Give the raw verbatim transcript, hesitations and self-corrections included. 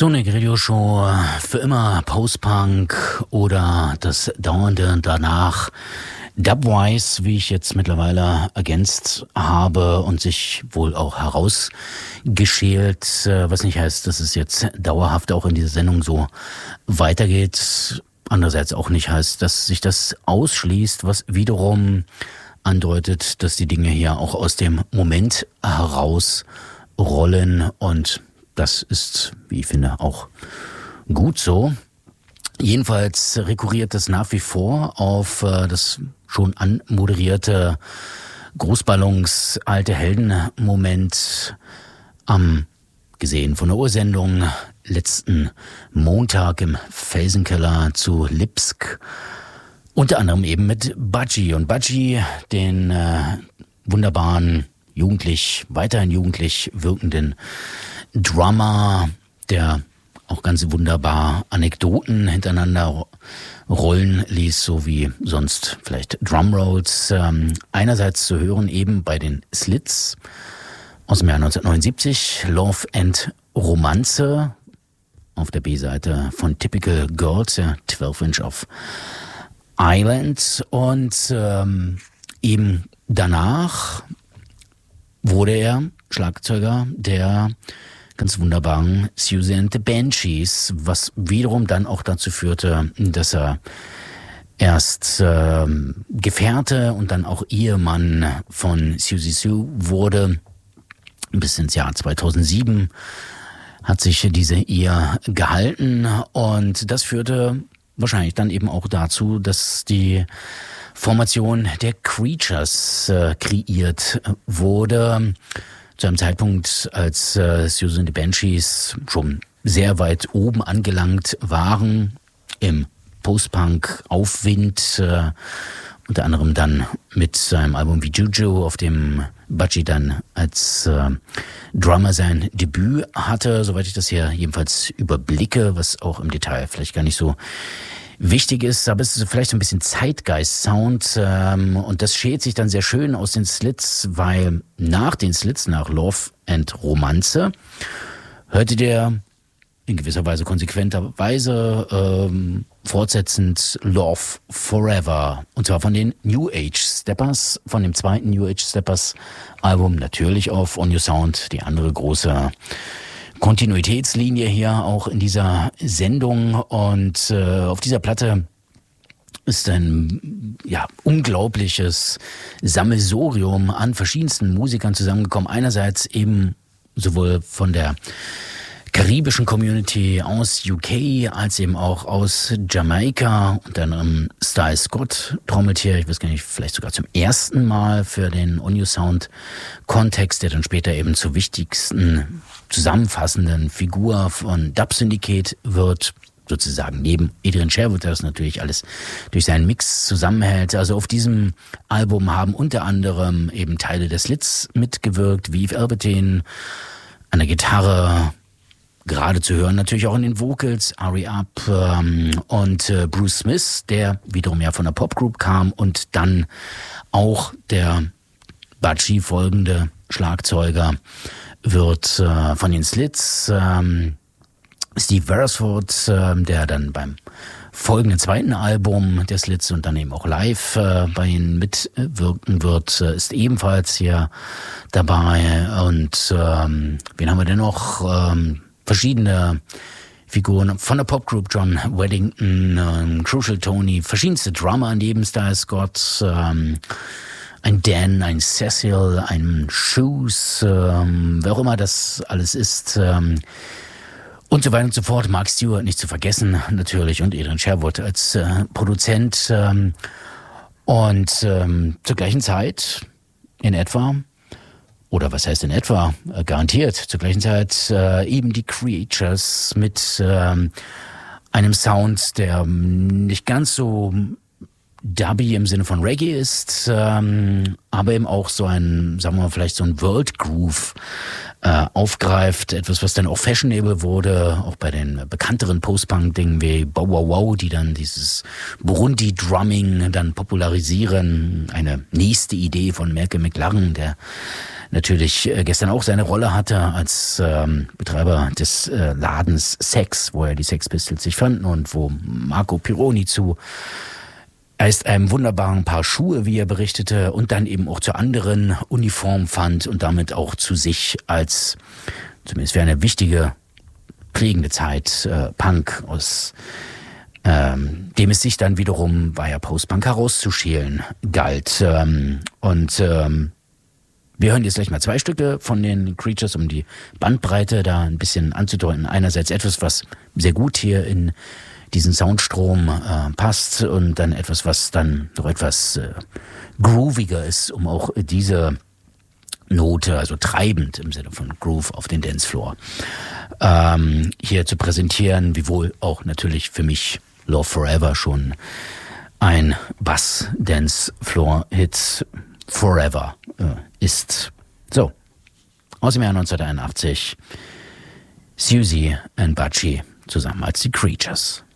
Sonic Radio Show für immer Post-Punk oder das dauernde danach Dubwise, wie ich jetzt mittlerweile ergänzt habe und sich wohl auch herausgeschält, was nicht heißt, dass es jetzt dauerhaft auch in dieser Sendung so weitergeht. Andererseits auch nicht heißt, dass sich das ausschließt, was wiederum andeutet, dass die Dinge hier auch aus dem Moment herausrollen und das ist, wie ich finde, auch gut so. Jedenfalls rekurriert das nach wie vor auf äh, das schon anmoderierte Großballons alte Helden-Moment am, gesehen von der Ursendung, letzten Montag im Felsenkeller zu Lipsk. Unter anderem eben mit Budgie. Und Budgie, den äh, wunderbaren, jugendlich, weiterhin jugendlich wirkenden Drummer, der auch ganz wunderbar Anekdoten hintereinander rollen ließ, so wie sonst vielleicht Drumrolls. Ähm, einerseits zu hören eben bei den Slits aus dem Jahr neunzehnhundertneunundsiebzig, Love and Romanze auf der B-Seite von Typical Girls, ja, zwölf Inch of Island. Und ähm, eben danach wurde er Schlagzeuger der ganz wunderbaren Siouxsie and the Banshees, was wiederum dann auch dazu führte, dass er erst äh, Gefährte und dann auch Ehemann von Siouxsie Sioux wurde. Bis ins Jahr zweitausendsieben hat sich diese Ehe gehalten und das führte wahrscheinlich dann eben auch dazu, dass die Formation der Creatures äh, kreiert wurde. Zu einem Zeitpunkt, als äh, Siouxsie and the Banshees schon sehr weit oben angelangt waren im Post-Punk-Aufwind, äh, unter anderem dann mit seinem Album wie Juju, auf dem Budgie dann als äh, Drummer sein Debüt hatte, soweit ich das hier jedenfalls überblicke, was auch im Detail vielleicht gar nicht so wichtig ist, aber es ist vielleicht so ein bisschen Zeitgeist-Sound ähm, und das schält sich dann sehr schön aus den Slits, weil nach den Slits, nach Love and Romanze, hörte der in gewisser Weise konsequenterweise ähm, fortsetzend Love Forever und zwar von den New Age Steppers, von dem zweiten New Age Steppers Album, natürlich auf On Your Sound, die andere große Kontinuitätslinie hier auch in dieser Sendung und äh, auf dieser Platte ist ein ja unglaubliches Sammelsurium an verschiedensten Musikern zusammengekommen. Einerseits eben sowohl von der karibischen Community aus U K als eben auch aus Jamaika und dann um Styles Scott trommelt hier, ich weiß gar nicht, vielleicht sogar zum ersten Mal für den On Your Sound Kontext, der dann später eben zur wichtigsten zusammenfassenden Figur von Dub Syndicate wird, sozusagen neben Adrian Sherwood, der das natürlich alles durch seinen Mix zusammenhält. Also auf diesem Album haben unter anderem eben Teile der Slits mitgewirkt, wie Yves Albertine an der Gitarre, gerade zu hören natürlich auch in den Vocals, Ari Up ähm, und äh, Bruce Smith, der wiederum ja von der Popgroup kam und dann auch der Budgie folgende Schlagzeuger wird äh, von den Slits ähm, Steve Beresford, äh, der dann beim folgenden zweiten Album der Slits und dann eben auch live äh, bei ihnen mitwirken wird, äh, ist ebenfalls hier dabei. Und ähm, wen haben wir denn noch? Ähm, verschiedene Figuren von der Popgroup, John Weddington, ähm, Crucial Tony, verschiedenste Drummer neben Styles Scott, ähm, ein Dan, ein Cecil, ein Shoes, ähm, wer auch immer das alles ist, ähm, und so weiter und so fort. Mark Stewart nicht zu vergessen natürlich und Adrian Sherwood als äh, Produzent ähm, und ähm, zur gleichen Zeit in etwa, oder was heißt in etwa, äh, garantiert zur gleichen Zeit äh, eben die Creatures mit ähm, einem Sound, der nicht ganz so Dubby im Sinne von Reggae ist, ähm, aber eben auch so ein, sagen wir mal, vielleicht so ein World Groove äh, aufgreift. Etwas, was dann auch fashionable wurde, auch bei den bekannteren Post-Punk-Dingen wie Bow Wow Wow, die dann dieses Burundi-Drumming dann popularisieren. Eine nächste Idee von Malcolm McLaren, der natürlich äh, gestern auch seine Rolle hatte als ähm, Betreiber des äh, Ladens Sex, wo ja die Sex Pistols sich fanden und wo Marco Pironi zu erst einem wunderbaren Paar Schuhe, wie er berichtete, und dann eben auch zur anderen Uniform fand und damit auch zu sich als, zumindest für eine wichtige, prägende Zeit, äh, Punk aus ähm, dem es sich dann wiederum via Post-Punk herauszuschälen galt. Ähm, und ähm, wir hören jetzt gleich mal zwei Stücke von den Creatures, um die Bandbreite da ein bisschen anzudeuten. Einerseits etwas, was sehr gut hier in diesen Soundstrom äh, passt und dann etwas, was dann noch etwas äh, grooviger ist, um auch diese Note, also treibend im Sinne von Groove auf den Dancefloor, ähm, hier zu präsentieren, wiewohl auch natürlich für mich Love Forever schon ein Bass-Dance-Floor-Hit Forever äh, ist. So, aus dem Jahr neunzehnhunderteinundachtzig, Siouxsie und Butchie zusammen als die Creatures.